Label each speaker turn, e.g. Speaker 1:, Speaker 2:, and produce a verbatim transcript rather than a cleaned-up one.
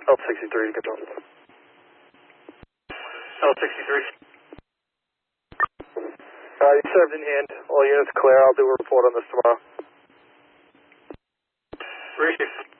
Speaker 1: L sixty-three, good job. L sixty-three. Uh, you served in hand. All units clear. I'll do a report on this tomorrow. Appreciate it.